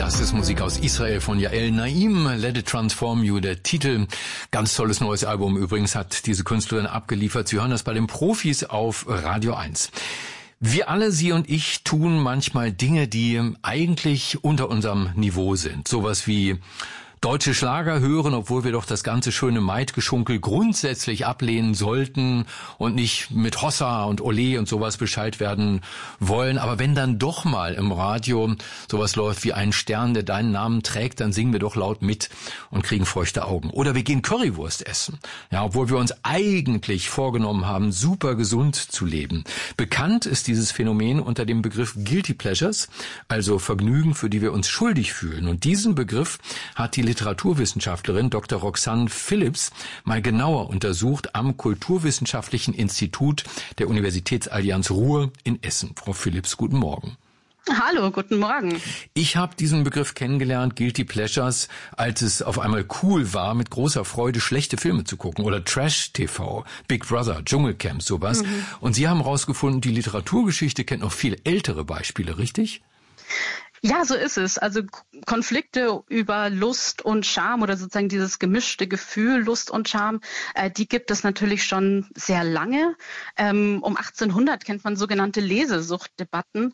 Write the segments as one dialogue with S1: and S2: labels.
S1: Das ist Musik aus Israel von Yael Naim, Let It Transform You, der Titel. Ganz tolles neues Album übrigens hat diese Künstlerin abgeliefert. Sie hören das bei den Profis auf Radio 1. Wir alle, Sie und ich, tun manchmal Dinge, die eigentlich unter unserem Niveau sind. Sowas wie deutsche Schlager hören, obwohl wir doch das ganze schöne Maidgeschunkel grundsätzlich ablehnen sollten und nicht mit Hossa und Ole und sowas Bescheid werden wollen. Aber wenn dann doch mal im Radio sowas läuft wie ein Stern, der deinen Namen trägt, dann singen wir doch laut mit und kriegen feuchte Augen. Oder wir gehen Currywurst essen, ja, obwohl wir uns eigentlich vorgenommen haben, super gesund zu leben. Bekannt ist dieses Phänomen unter dem Begriff Guilty Pleasures, also Vergnügen, für die wir uns schuldig fühlen. Und diesen Begriff hat die Literaturwissenschaftlerin Dr. Roxanne Phillips mal genauer untersucht am Kulturwissenschaftlichen Institut der Universitätsallianz Ruhr in Essen. Frau Phillips, guten Morgen.
S2: Hallo, guten Morgen.
S1: Ich habe diesen Begriff kennengelernt, Guilty Pleasures, als es auf einmal cool war, mit großer Freude schlechte Filme zu gucken oder Trash-TV, Big Brother, Dschungelcamp, sowas. Und Sie haben herausgefunden, die Literaturgeschichte kennt noch viel ältere Beispiele, richtig?
S2: Ja, so ist es. Also Konflikte über Lust und Scham oder sozusagen dieses gemischte Gefühl Lust und Scham, die gibt es natürlich schon sehr lange. Um 1800 kennt man sogenannte Lesesuchtdebatten,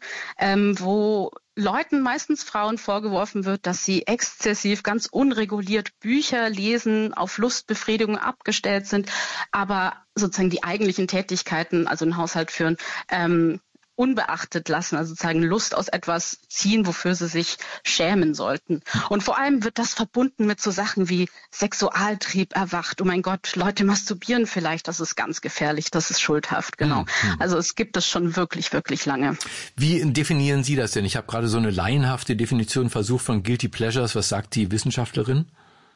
S2: wo Leuten, meistens Frauen, vorgeworfen wird, dass sie exzessiv, ganz unreguliert Bücher lesen, auf Lustbefriedigung abgestellt sind, aber sozusagen die eigentlichen Tätigkeiten, also einen Haushalt führen, unbeachtet lassen, also sozusagen Lust aus etwas ziehen, wofür sie sich schämen sollten. Und vor allem wird das verbunden mit so Sachen wie Sexualtrieb erwacht. Oh mein Gott, Leute masturbieren vielleicht, das ist ganz gefährlich, das ist schuldhaft, genau. Also es gibt es schon wirklich, wirklich lange.
S1: Wie definieren Sie das denn? Ich habe gerade so eine laienhafte Definition versucht von Guilty Pleasures. Was sagt die Wissenschaftlerin?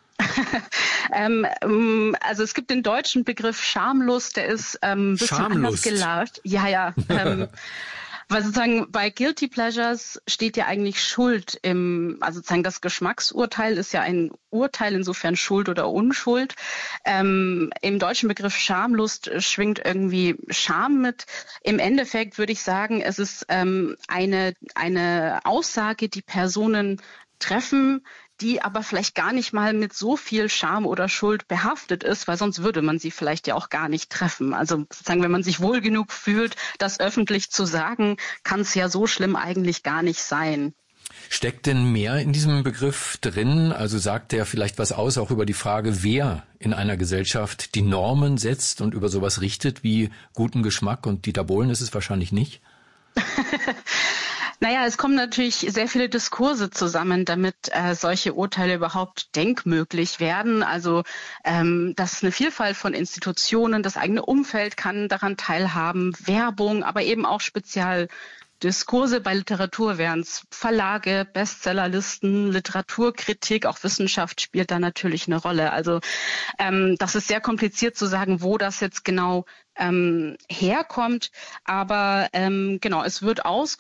S2: Also es gibt den deutschen Begriff Schamlust, der ist ein bisschen anders gelagert. Ja. Weil sozusagen bei Guilty Pleasures steht ja eigentlich Schuld also sozusagen das Geschmacksurteil ist ja ein Urteil, insofern Schuld oder Unschuld. Im deutschen Begriff Schamlust schwingt irgendwie Scham mit. Im Endeffekt würde ich sagen, es ist eine Aussage, die Personen treffen, die aber vielleicht gar nicht mal mit so viel Scham oder Schuld behaftet ist, weil sonst würde man sie vielleicht ja auch gar nicht treffen. Also sozusagen, wenn man sich wohl genug fühlt, das öffentlich zu sagen, kann es ja so schlimm eigentlich gar nicht sein.
S1: Steckt denn mehr in diesem Begriff drin? Also sagt der vielleicht was aus, auch über die Frage, wer in einer Gesellschaft die Normen setzt und über sowas richtet, wie guten Geschmack? Und Dieter Bohlen ist es wahrscheinlich nicht.
S2: Naja, es kommen natürlich sehr viele Diskurse zusammen, damit solche Urteile überhaupt denkmöglich werden. Also das ist eine Vielfalt von Institutionen, das eigene Umfeld kann daran teilhaben, Werbung, aber eben auch Spezialdiskurse. Bei Literatur wären es Verlage, Bestsellerlisten, Literaturkritik, auch Wissenschaft spielt da natürlich eine Rolle. Also das ist sehr kompliziert zu sagen, wo das jetzt genau herkommt, aber genau, es wird